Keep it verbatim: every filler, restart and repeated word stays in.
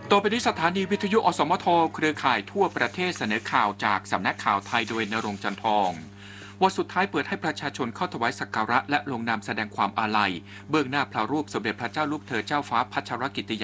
ต่อไปนี้สถานีวิทยุอสมทเครือข่ายทั่วประเทศเสนอข่าวจากสำนักข่าวไทยโดยณรงค์จันทองวันสุดท้ายเปิดให้ประชาชนเข้าถวายสักการะและลงนามแสดงความอาลัยเบื้องหน้าพระรูปสมเด็จพระเจ้าลูกเธอเจ้าฟ้าพัชรกิติยา